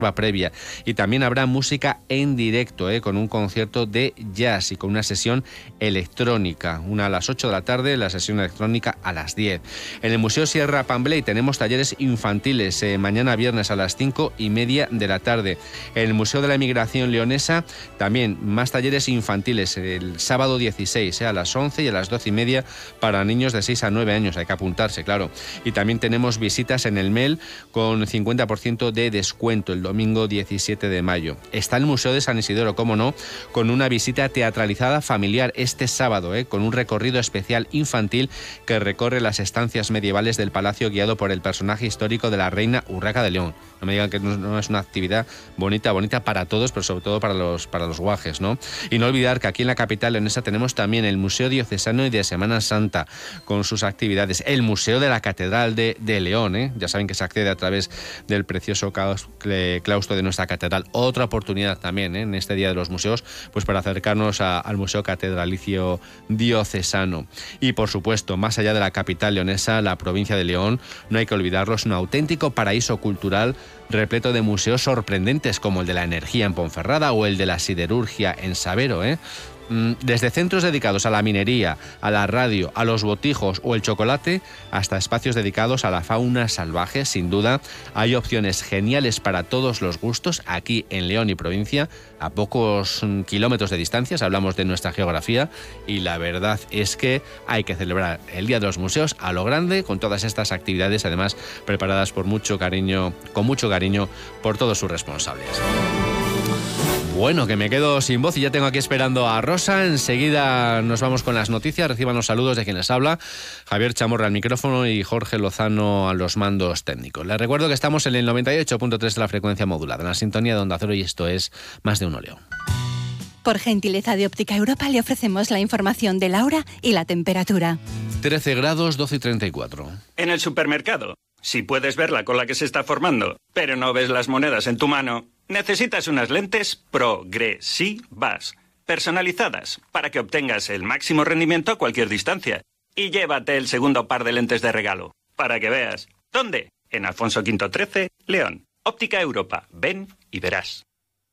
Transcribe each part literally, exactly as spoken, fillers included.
previa, y también habrá música en directo, ¿eh? Con un concierto de jazz y con una sesión electrónica, una a las ocho de la tarde, la sesión electrónica a las diez. En el Museo Sierra Pambley tenemos talleres infantiles, eh, mañana viernes a las cinco y media de la tarde. En el Museo de la Emigración Leonesa también más talleres infantiles, el sábado dieciséis, eh, a las once y a las doce y media para niños de seis a nueve años, hay que apuntarse, claro. Y también tenemos visitas en el M E L con cincuenta por ciento de descuento el domingo diecisiete de mayo. Está el Museo de San Isidoro, cómo no, con una visita teatralizada familiar este sábado, ¿eh? Con un recorrido especial infantil que recorre las estancias medievales del palacio guiado por el personaje histórico de la reina Urraca de León. No me digan que no, no es una actividad bonita, bonita para todos, pero sobre todo para los, para los guajes, ¿no? Y no olvidar que aquí en la capital leonesa tenemos también el Museo Diocesano y de Semana Santa con sus actividades. El Museo de la Catedral de, de León, ¿eh? Ya saben que se accede a través del precioso claustro de nuestra catedral. Otra oportunidad también, ¿eh? En este Día de los Museos, pues para acercarnos a, al Museo Catedralicio Diocesano. Y por supuesto, más allá de la capital leonesa, la provincia de León, no hay que olvidarlo, es un auténtico paraíso cultural repleto de museos sorprendentes como el de la energía en Ponferrada o el de la siderurgia en Sabero, ¿eh? Desde centros dedicados a la minería, a la radio, a los botijos o el chocolate, hasta espacios dedicados a la fauna salvaje, sin duda, hay opciones geniales para todos los gustos aquí en León y provincia, a pocos kilómetros de distancia, hablamos de nuestra geografía, y la verdad es que hay que celebrar el Día de los Museos a lo grande, con todas estas actividades, además preparadas por mucho cariño, con mucho cariño por todos sus responsables. Bueno, que me quedo sin voz y ya tengo aquí esperando a Rosa. Enseguida nos vamos con las noticias. Reciban los saludos de quien les habla, Javier Chamorra al micrófono y Jorge Lozano a los mandos técnicos. Les recuerdo que estamos en el noventa y ocho punto tres de la frecuencia modulada, en la sintonía de Onda Cero, y esto es Más de Uno León. Por gentileza de Óptica Europa le ofrecemos la información de la hora y la temperatura. trece grados, doce y treinta y cuatro. En el supermercado, si puedes ver la cola que se está formando, pero no ves las monedas en tu mano, necesitas unas lentes progresivas, personalizadas, para que obtengas el máximo rendimiento a cualquier distancia. Y llévate el segundo par de lentes de regalo, para que veas. ¿Dónde? En Alfonso Quinto trece, León. Óptica Europa. Ven y verás.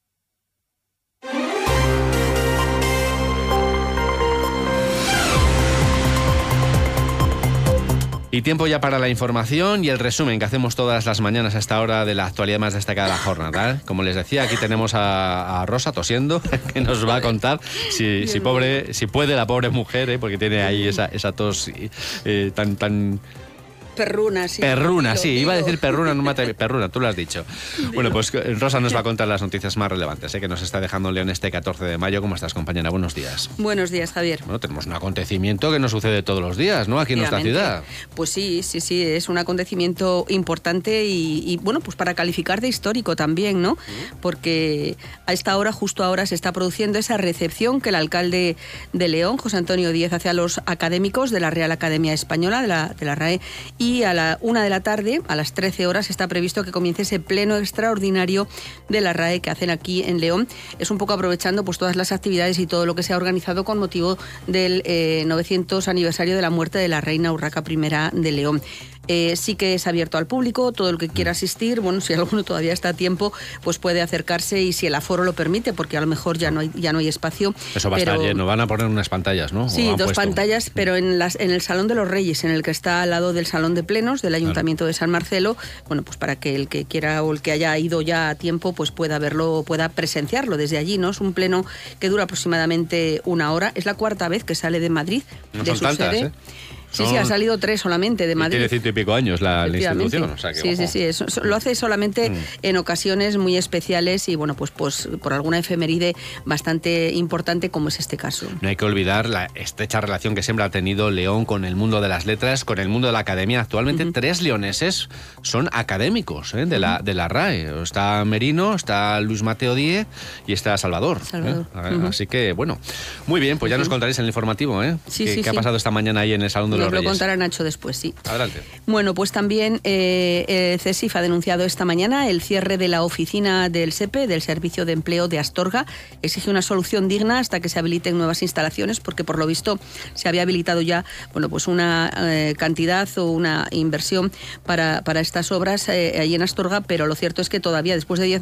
Y tiempo ya para la información y el resumen que hacemos todas las mañanas a esta hora de la actualidad más destacada de la jornada. Como les decía, aquí tenemos a, a Rosa tosiendo, que nos va a contar si, si, pobre, si puede la pobre mujer, ¿eh? Porque tiene ahí esa, esa tos eh, tan... tan Perruna, sí. Perruna, sí, iba a decir perruna, no mate, perruna, tú lo has dicho. Digo. Bueno, pues Rosa nos va a contar las noticias más relevantes, ¿eh? Que nos está dejando León este catorce de mayo. ¿Cómo estás, compañera? Buenos días. Buenos días, Javier. Bueno, tenemos un acontecimiento que nos sucede todos los días, ¿no? Aquí en nuestra ciudad. Pues sí, sí, sí, es un acontecimiento importante y, y bueno, pues para calificar de histórico también, ¿no? Porque a esta hora, justo ahora, se está produciendo esa recepción que el alcalde de León, José Antonio Díez, hace a los académicos de la Real Academia Española, de la, de la RAE, y Y a la una de la tarde, a las trece horas, está previsto que comience ese pleno extraordinario de la RAE que hacen aquí en León. Es un poco aprovechando pues todas las actividades y todo lo que se ha organizado con motivo del eh, novecientos aniversario de la muerte de la reina Urraca primera de León. Eh, sí que es abierto al público, todo el que quiera asistir, bueno, si alguno todavía está a tiempo, pues puede acercarse y si el aforo lo permite, porque a lo mejor ya no hay, ya no hay espacio. Eso va pero... a estar lleno, van a poner unas pantallas, ¿no? Sí, dos puesto? pantallas, pero en, las, en el Salón de los Reyes, en el que está al lado del Salón de Plenos del Ayuntamiento claro. de San Marcelo, bueno, pues para que el que quiera o el que haya ido ya a tiempo, pues pueda verlo, pueda presenciarlo desde allí, ¿no? Es un pleno que dura aproximadamente una hora, es la cuarta vez que sale de Madrid, no de son su tantas, sede. ¿eh? Sí, sí, ha salido tres solamente de Madrid. Tiene ciento y pico años la, la institución. O sea que, sí, ojo. sí, sí, eso, lo hace solamente mm. en ocasiones muy especiales y, bueno, pues, pues por alguna efeméride bastante importante como es este caso. No hay que olvidar la estrecha relación que siempre ha tenido León con el mundo de las letras, con el mundo de la academia. Actualmente uh-huh. tres leoneses son académicos ¿eh? de, la, de la RAE. Está Merino, está Luis Mateo Díez y está Salvador. Salvador. ¿eh? Uh-huh. Así que, bueno, muy bien, pues ya uh-huh. nos contaréis en el informativo ¿eh? sí, ¿Qué, sí, qué sí. ha pasado esta mañana ahí en el Salón de Nos los Reyes. Lo contará Nacho después, sí. Adelante. Bueno, pues también eh, eh, CESIF ha denunciado esta mañana el cierre de la oficina del SEPE, del Servicio de Empleo de Astorga. Exige una solución digna hasta que se habiliten nuevas instalaciones, porque por lo visto se había habilitado ya, bueno, pues una eh, cantidad o una inversión para, para estas obras eh, ahí en Astorga, pero lo cierto es que todavía después de diez